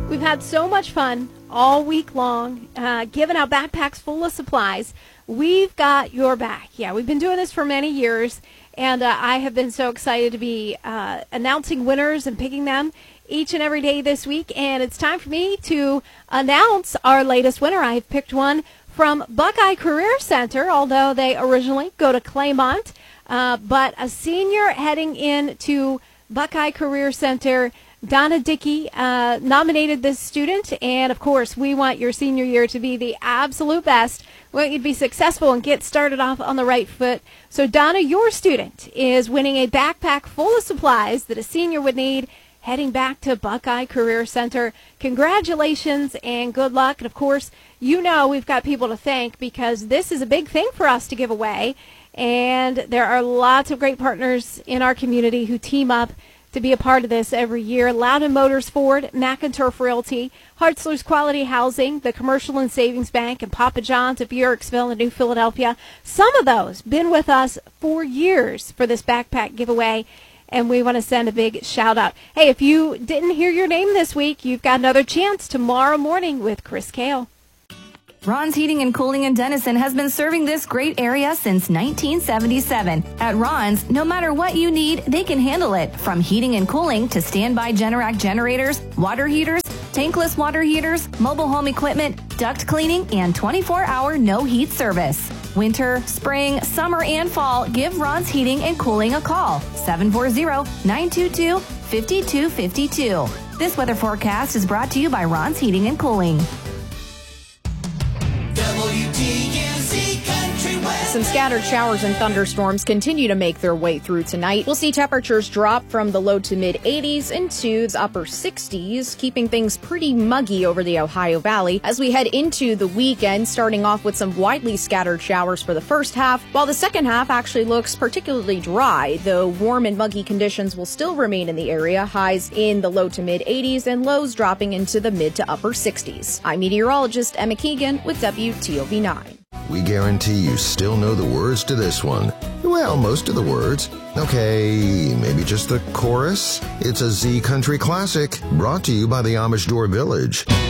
We've had so much fun all week long, giving out backpacks full of supplies. We've got your back. Yeah, we've been doing this for many years, and I have been so excited to be announcing winners and picking them each and every day this week. And it's time for me to announce our latest winner. I have picked one from Buckeye Career Center, although they originally go to Claymont. But a senior heading into Buckeye Career Center, Donna Dickey, nominated this student, and of course we want your senior year to be the absolute best. We want you to be successful and get started off on the right foot. So Donna, your student is winning a backpack full of supplies that a senior would need heading back to Buckeye Career Center. Congratulations and good luck. And of course, you know we've got people to thank because this is a big thing for us to give away, and there are lots of great partners in our community who team up to be a part of this every year. Loudon Motors Ford, McInturf Realty, Hartzler's Quality Housing, the Commercial and Savings Bank, and Papa John's of Yorksville and New Philadelphia. Some of those been with us for years for this backpack giveaway, and we want to send a big shout out. Hey, if you didn't hear your name this week, you've got another chance tomorrow morning with Chris Kale. Ron's Heating and Cooling in Denison has been serving this great area since 1977. At Ron's, no matter what you need, they can handle it. From heating and cooling to standby Generac generators, water heaters, tankless water heaters, mobile home equipment, duct cleaning, and 24-hour no-heat service. Winter, spring, summer, and fall, give Ron's Heating and Cooling a call. 740-922-5252. This weather forecast is brought to you by Ron's Heating and Cooling. Some scattered showers and thunderstorms continue to make their way through tonight. We'll see temperatures drop from the low to mid 80s into the upper 60s, keeping things pretty muggy over the Ohio Valley as we head into the weekend, starting off with some widely scattered showers for the first half, while the second half actually looks particularly dry, though warm and muggy conditions will still remain in the area, highs in the low to mid 80s and lows dropping into the mid to upper 60s. I'm meteorologist Emma Keegan with WTOV9. We guarantee you still know the words to this one. Well, most of the words. Okay, maybe just the chorus. It's a Z Country classic, brought to you by the Amish Door Village.